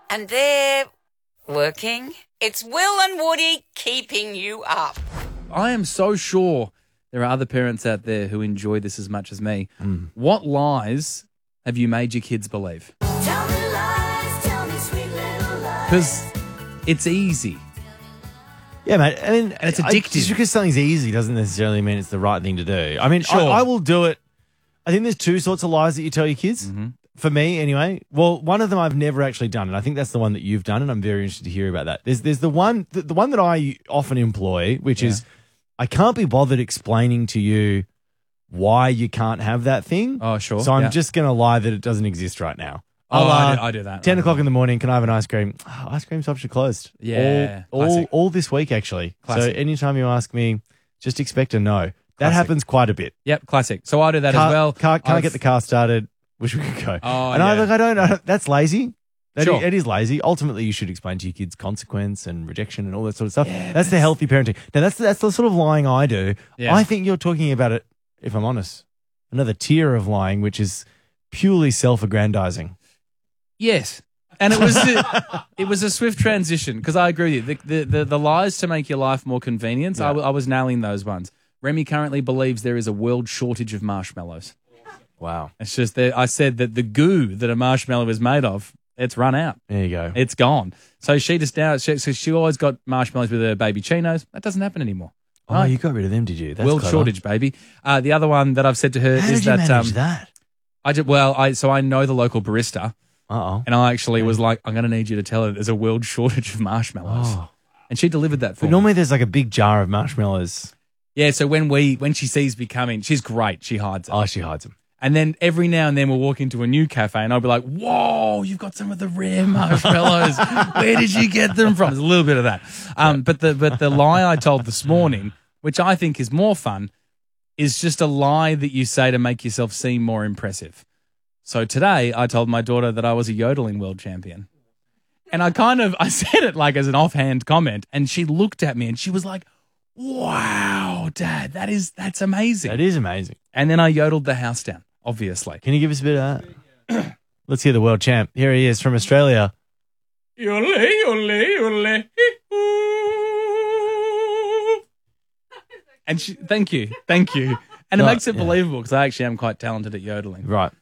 And they're working. It's Will and Woody keeping you up. I am so sure there are other parents out there who enjoy this as much as me. What lies have you made your kids believe? Tell me lies, tell me sweet little lies. Because it's easy. Yeah, mate. I mean, And it's addictive. Just because something's easy doesn't necessarily mean it's the right thing to do. I mean, Sure. I will do it. I think there's two sorts of lies that you tell your kids. For me, anyway. Well, one of them I've never actually done, and I think that's the one that you've done, and I'm very interested to hear about that. There's the one that I often employ, which is I can't be bothered explaining to you why you can't have that thing. Oh, sure. So I'm Yeah. just going to lie that it doesn't exist right now. Oh, I'll, I do that. 10 o'clock in the morning, can I have an ice cream? Oh, ice cream shops are closed. Yeah, All classic. this week, actually. Classic. So anytime you ask me, just expect a no. That Classic. happens quite a bit. Yep, classic. So I do that as well. Can't I've- get the car started. Wish we could go. Oh, and yeah. I don't. That's lazy. Sure. It is lazy. Ultimately, you should explain to your kids consequence and rejection and all that sort of stuff. That's the healthy parenting. Now, that's the sort of lying I do. Yeah. I think you're talking about it, if I'm honest, another tier of lying, which is purely self-aggrandizing. Yes. And it was a swift transition because I agree with you. The lies to make your life more convenient, Yeah. I was nailing those ones. Remy currently believes there is a world shortage of marshmallows. Wow. It's just that I said that the goo that a marshmallow is made of, it's run out. There you go. It's gone. So she just now, so she always got marshmallows with her baby chinos. That doesn't happen anymore. Oh, Right. you got rid of them, did you? That's World clever. shortage, baby. The other one that I've said to her How is did you that manage that? so I know the local barista, Uh-oh. and I actually was like, I'm going to need you to tell her there's a world shortage of marshmallows, Oh. and she delivered that for But me. normally there's like a big jar of marshmallows. Yeah, so when she sees me coming, she's great. She hides it. Oh, she hides them. And then every now and then we'll walk into a new cafe and I'll be like, whoa, you've got some of the rare marshmallows. Where did you get them from? There's a little bit of that. But the lie I told this morning, which I think is more fun, is just a lie that you say to make yourself seem more impressive. So today I told my daughter that I was a yodeling world champion. And I said it like as an offhand comment, and she looked at me and she was like, wow, Dad, that's amazing. That is amazing. And then I yodeled the house down, obviously. Can you give us a bit of that? Let's hear the world champ. Here he is from Australia. Yole, yole, yole. And thank you. And it makes it believable because I actually am quite talented at yodeling. Right.